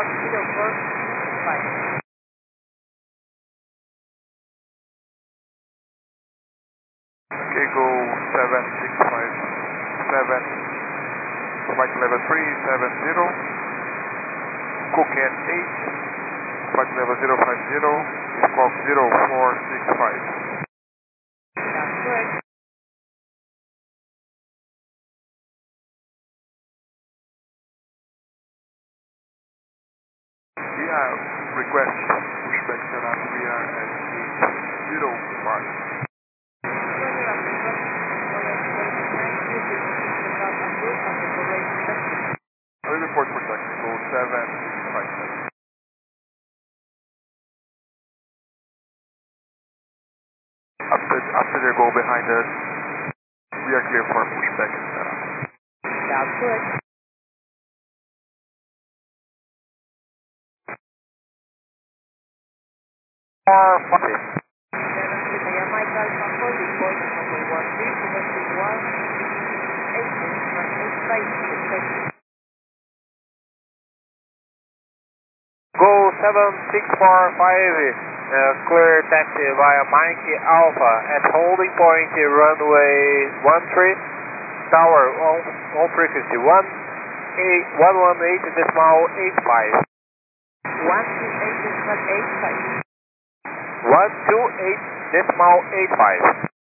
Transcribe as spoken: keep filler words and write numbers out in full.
one zero four five. Okay, go seven six five seven, flight level three seven zero, Cookend eight, flight level zero five zero, squawk zero four six five. That's correct. We have request pushback setup, we are at eight zero mark. Further approval for escalation nine two six without approval of the operation testing. I will report for technical seven six five seven. After, after they go behind us, we are clear for pushback and setup. That's correct. Four five. seven three Maya Michael Pampo, report number one three seven three one eight six one eight five six. Go seven six four five, uh, clear taxi via Mike Alpha at holding point runway one three, tower on, on frequency one eight one one eight decimal eight five. one two eight decimal eight five. one two eight decimal eight five.